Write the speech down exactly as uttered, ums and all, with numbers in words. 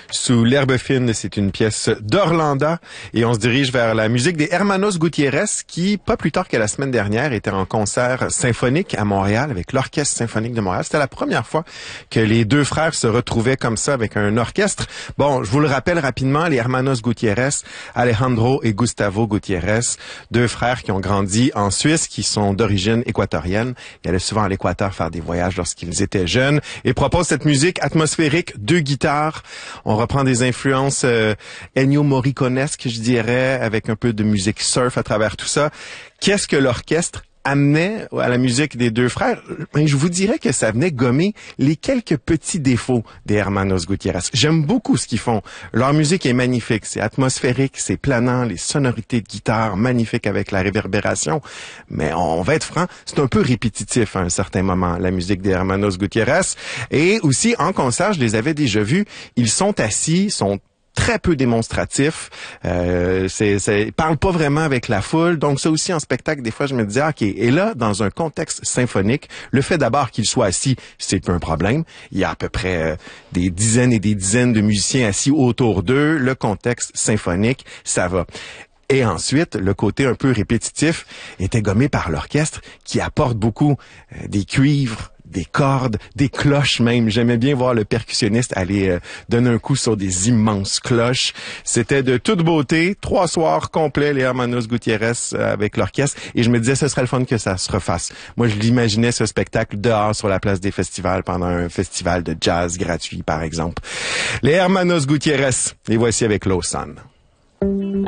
Sous l'herbe fine, c'est une pièce d'Orlanda et on se dirige vers la musique des Hermanos Gutiérrez qui, pas plus tard que la semaine dernière, étaient en concert symphonique à Montréal avec l'Orchestre symphonique de Montréal. C'était la première fois que les deux frères se retrouvaient comme ça avec un orchestre. Bon, je vous le rappelle rapidement, les Hermanos Gutiérrez, Alejandro et Gustavo Gutiérrez, deux frères qui ont grandi en Suisse, qui sont d'origine équatorienne. Ils allaient souvent à l'Équateur faire des voyages lorsqu'ils étaient jeunes et proposent cette musique atmosphérique, deux guitares. On reprend des influences euh, Ennio Morriconesques, je dirais, avec un peu de musique surf à travers tout ça. Qu'est-ce que l'orchestre amenait à la musique des deux frères? Ben, je vous dirais que ça venait gommer les quelques petits défauts des Hermanos Gutiérrez. J'aime beaucoup ce qu'ils font. Leur musique est magnifique, c'est atmosphérique, c'est planant, les sonorités de guitare magnifiques avec la réverbération. Mais on va être franc, c'est un peu répétitif à un certain moment, la musique des Hermanos Gutiérrez. Et aussi, en concert, je les avais déjà vus, ils sont assis, sont très peu démonstratif, euh, c'est, c'est, il parle pas vraiment avec la foule, donc ça aussi en spectacle, des fois je me disais, ok, et là, dans un contexte symphonique, le fait d'abord qu'il soit assis, c'est un problème, il y a à peu près euh, des dizaines et des dizaines de musiciens assis autour d'eux, le contexte symphonique, ça va. Et ensuite, le côté un peu répétitif était gommé par l'orchestre qui apporte beaucoup euh, des cuivres, des cordes, des cloches même. J'aimais bien voir le percussionniste aller euh, donner un coup sur des immenses cloches. C'était de toute beauté. Trois soirs complets, les Hermanos Gutiérrez euh, avec l'orchestre. Et je me disais, ce serait le fun que ça se refasse. Moi, je l'imaginais, ce spectacle, dehors sur la place des festivals pendant un festival de jazz gratuit, par exemple. Les Hermanos Gutiérrez, les voici avec Lausanne.